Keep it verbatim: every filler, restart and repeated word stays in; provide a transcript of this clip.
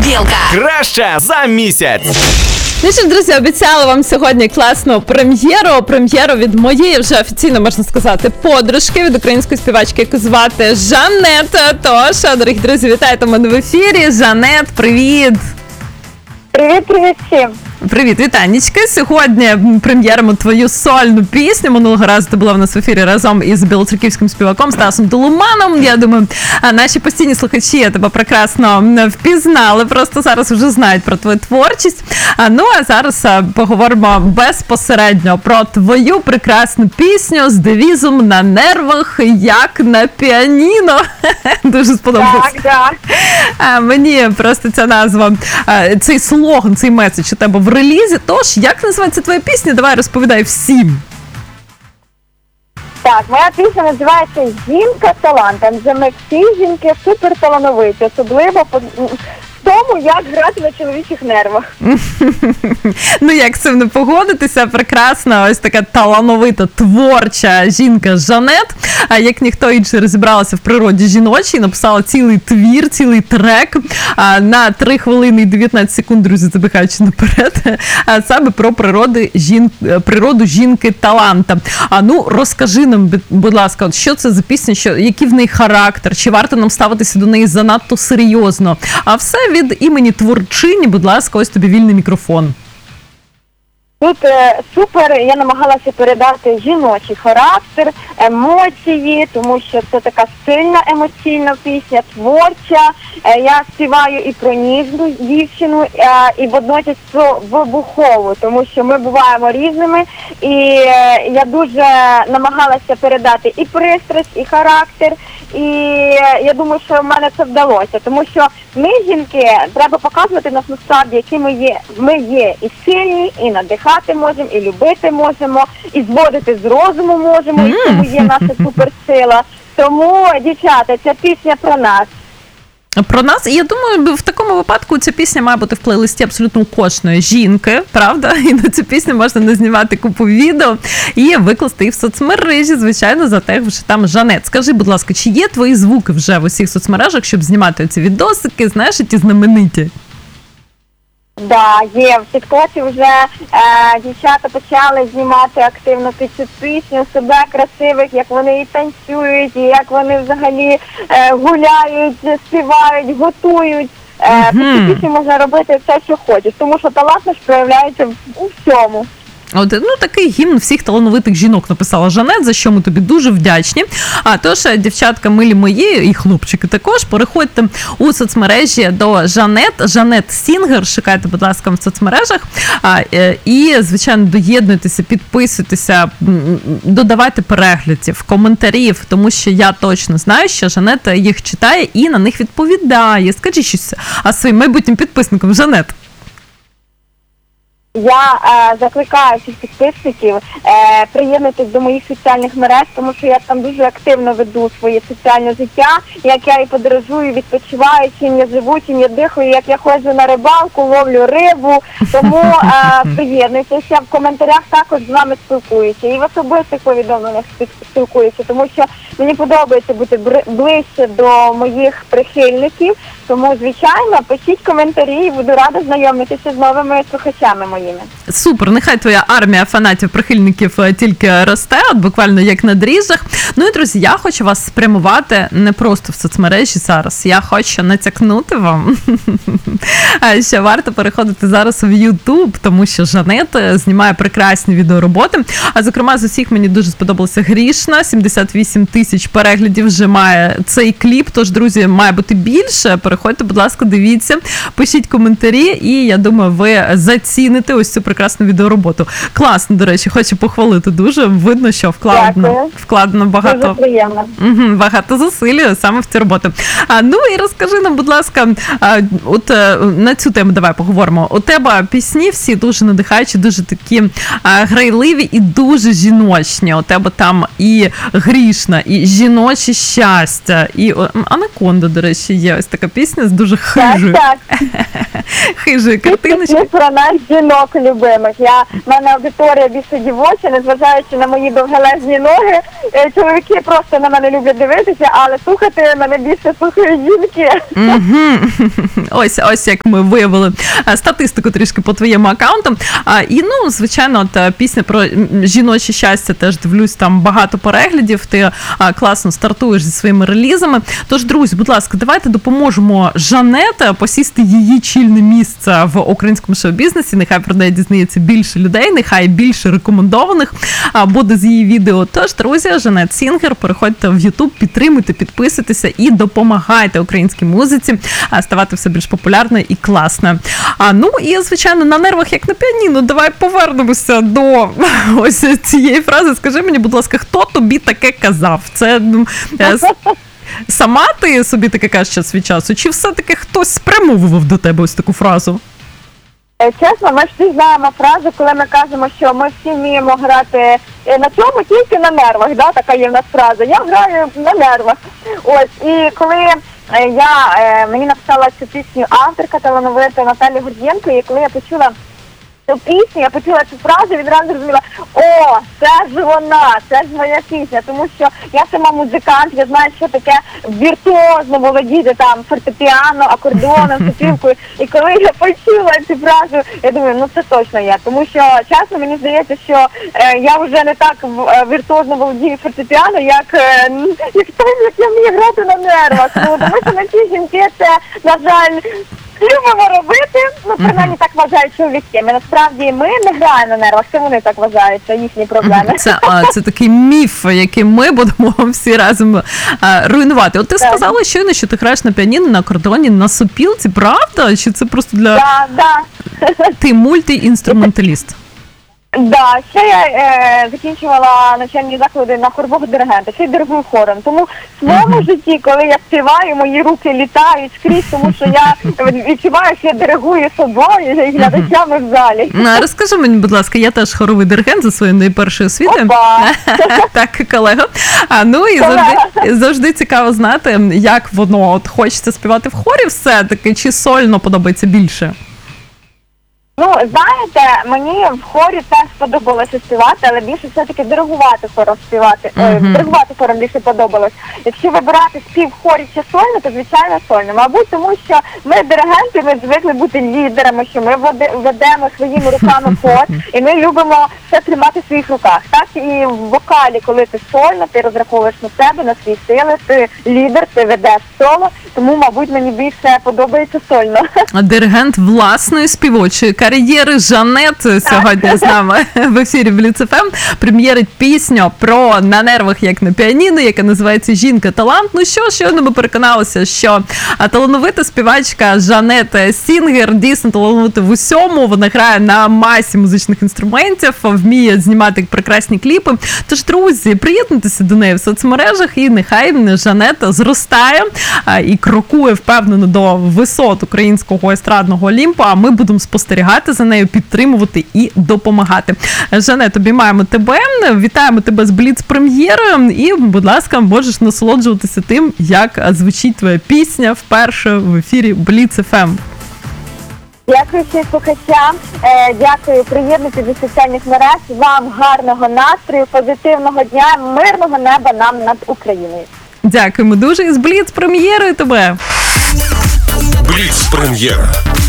Білка. Краща за місяць. Ну що ж, друзі, обіцяла вам сьогодні класну прем'єру. Прем'єру від моєї вже офіційно, можна сказати, подружки, від української співачки, яку звати Жанет. Тож, дорогі друзі, вітайте мене в ефірі. Жанет, привіт! Привіт-привіт всім! Привіт, вітанечки. Сьогодні прем'єримо твою сольну пісню. Минулого разу ти була в нас в ефірі разом із білоцерківським співаком Стасом Долуманом. Я думаю, наші постійні слухачі тебе прекрасно впізнали, просто зараз вже знають про твою творчість. Ну, а зараз поговоримо безпосередньо про твою прекрасну пісню з девізом «На нервах, як на піаніно». Дуже сподобалося. Так, так. Мені просто ця назва, цей слоган, цей меседж у тебе в релізі. Тож, як називається твоя пісня? Давай розповідай всім. Так, моя пісня називається «Жінка талант». Адже ми всі жінки суперталановиті, особливо по тому, як грати на чоловічих нервах. Ну, як з цим не погодитися, прекрасна, ось така талановита, творча жінка Жанет, а як ніхто інший розібралася в природі жіночій, написала цілий твір, цілий трек а, на три хвилини і дев'ятнадцять секунд, друзі, забігаючи наперед, а, саме про природи жін... природу жінки-таланта. А ну, розкажи нам, будь ласка, от що це за пісня, що, який в неї характер, чи варто нам ставитися до неї занадто серйозно, а все від імені творчині, будь ласка, ось тобі вільний мікрофон. Тут е, супер, я намагалася передати жіночий характер, емоції, тому що це така сильна емоційна пісня, творча. Е, я співаю і про ніжну дівчину, е, і водночас про вибухову, тому що ми буваємо різними. І е, я дуже намагалася передати і пристрасть, і характер. І е, я думаю, що в мене це вдалося, тому що ми, жінки, треба показувати нас насправді, які ми є. Ми є і сильні, і надихати можемо, і любити можемо, і зводити з розуму можемо, mm. і в цьому є наша суперсила. Тому, дівчата, ця пісня про нас. Про нас, і я думаю, в такому випадку ця пісня має бути в плейлисті абсолютно кожної жінки, правда? І на цю пісню можна не знімати купу відео і викласти і в соцмережі, звичайно, за те, що там Жанет. Скажи, будь ласка, чи є твої звуки вже в усіх соцмережах, щоб знімати ці відосики, знаєш, ті знамениті? Да, є. В тіктоці вже е, дівчата почали знімати активно під цю пісню себе красивих, як вони і танцюють, і як вони взагалі е, гуляють, співають, готують. Е, mm-hmm. Під цю пісню можна робити все, що хочеш, тому що талант наш проявляється у всьому. От, ну, такий гімн всіх талановитих жінок написала Жанет, за що ми тобі дуже вдячні. А тож, дівчатка, милі мої, і хлопчики також, переходьте у соцмережі до Жанет, Жанет Сінгер, шукайте, будь ласка, в соцмережах. А, і, звичайно, доєднуйтеся, підписуйтеся, додавайте переглядів, коментарів, тому що я точно знаю, що Жанет їх читає і на них відповідає. Скажи щось а своїм майбутнім підписникам, Жанет. Я е, закликаю всіх підписників е, приєднатись до моїх соціальних мереж, тому що я там дуже активно веду своє соціальне життя, як я і подорожую, відпочиваю, чим я живу, чим я дихаю, як я ходжу на рибалку, ловлю рибу. Тому е, приєднуйтеся, в коментарях також з вами спілкуюся. І в особистих повідомленнях спілкуюся, тому що мені подобається бути ближче до моїх прихильників. Тому, звичайно, пишіть коментарі і буду рада знайомитися з новими слухачами моїми. Супер, нехай твоя армія фанатів, прихильників тільки росте, от буквально як на дріжджах. Ну і, друзі, я хочу вас спрямувати не просто в соцмережі зараз, я хочу натякнути вам, що варто переходити зараз в YouTube, тому що Жанет знімає прекрасні відеороботи. А, зокрема, з усіх мені дуже сподобалася Грішна, сімдесят вісім тисяч переглядів вже має цей кліп, тож, друзі, має бути більше. Переходьте, будь ласка, дивіться, пишіть коментарі, і я думаю, ви заціните ось цю прекрасну відеороботу. Класно, до речі, хочу похвалити дуже. Видно, що вкладено, вкладено багато, угу, багато зусиль саме в цю роботу. А, ну і розкажи нам, будь ласка, а, от на цю тему давай поговоримо. У тебе пісні всі дуже надихаючі, дуже такі а, грайливі і дуже жіночні. У тебе там і Грішна, і жіноче щастя, і Анаконда, до речі, є ось така пісня з дуже хижою, так, так. хижою картиночкою. Про нас жінок. жінок любимих. Я, в мене аудиторія більше дівоча, незважаючи на мої довгелезні ноги. Е, Чоловіки просто на мене люблять дивитися, але слухати мене більше слухають жінки. Мгм. Ось, ось як ми виявили е, статистику трішки по твоєму аккаунту. А, і, ну, звичайно, от е, пісня про м, жіноче щастя теж дивлюсь, там багато переглядів, ти а, класно стартуєш зі своїми релізами. Тож, друзі, будь ласка, давайте допоможемо Жанет посісти її чільне місце в українському шоу-бізнесі. Нехай про неї дізнається більше людей, нехай більше рекомендованих а, буде з її відео. Тож, друзі, Жанет Сінгер, переходьте в YouTube, підтримуйте, підписуйтеся і допомагайте українській музиці а, ставати все більш популярною і класною. А, ну і, звичайно, на нервах, як на піаніно, давай повернемося до ось цієї фрази. Скажи мені, будь ласка, хто тобі таке казав? Це ну, е, с- сама ти собі таке кажеш час від часу, чи все-таки хтось спрямовував до тебе ось таку фразу? Е, Чесно, ми всі знаємо фразу, коли ми кажемо, що ми всі вміємо грати е, на цьому тільки на нервах, да? Така є в нас фраза. Я граю на нервах. Ось, і коли е, я, е, мені написала цю пісню авторка талановита Наталія Гордієнко, і коли я почула цю пісню, я почула цю фразу, відразу зрозуміла, о, це ж вона, це ж моя пісня, тому що я сама музикант, я знаю, що таке віртуозно володіти там фортепіано, акордеоном, сопілкою. І коли я почула цю фразу, я думаю, ну це точно я, тому що чесно мені здається, що е, я вже не так в- е, віртуозно володію фортепіано, як, е, як тим, як я вмію грати на нервах. Ну, тому що на ці жінки це, на жаль, любимо робити, ну, принаймні так вважають чоловіки. Ми насправді ми не граємо на нервах, це вони так вважають, це їхні проблеми. Це, а, це такий міф, який ми будемо всі разом а, руйнувати. От ти Так. сказала щойно, що ти граєш на піаніно, на акордеоні, на сопілці, правда? Чи це просто для... Да, да. Ти мультиінструменталіст? Да, ще я е, закінчувала навчальні заклади на хорового диригента, ще й диригую хором. Тому в своєму житті, коли я співаю, мої руки літають скрізь, тому що я відчуваю, що я диригую собою і глядачами в залі. А, Розкажи мені, будь ласка, я теж хоровий диригент за своєю найпершою освітою. Опа! Так, колега. А ну і завжди, завжди цікаво знати, як воно от хочеться співати в хорі все-таки, чи сольно подобається більше? Ну, знаєте, мені в хорі теж сподобалося співати, але більше все-таки диригувати хором співати. Ой, Мгм. диригувати хором більше подобалось. Якщо вибирати спів в хорі чи сольно, то звичайно сольно. Мабуть, тому що ми диригенти, ми звикли бути лідерами, що ми води- ведемо своїми руками хор, і ми любимо все тримати в своїх руках. Так і в вокалі, коли ти сольно, ти розраховуєш на себе, на свої сили, ти лідер, ти ведеш соло, тому, мабуть, мені більше подобається сольно. Диригент власної співочої кар'єри Жанет сьогодні з нами в ефірі Бліц еф ем прем'єрить пісню про «На нервах, як на піаніно», яка називається «Жінка талант». Ну що, щойно ми переконалися, що а, талановита співачка Жанет Сінгер дійсно талановита в усьому. Вона грає на масі музичних інструментів, вміє знімати прекрасні кліпи. Тож, друзі, приєднуйтеся до неї в соцмережах і нехай Жанет зростає а, і крокує впевнено до висот українського естрадного Олімпу, а ми будемо спостерігати за нею, підтримувати і допомагати. Жанет, обіймаємо тебе, вітаємо тебе з Бліц-прем'єрою і, будь ласка, можеш насолоджуватися тим, як звучить твоя пісня вперше в ефірі Бліц еф ем. Дякую всім слухачам, е, дякую, приєднуйтесь до соціальних мереж, вам гарного настрою, позитивного дня, мирного неба нам над Україною. Дякуємо дуже і з Бліц-прем'єрою тебе! Бліц-прем'єра.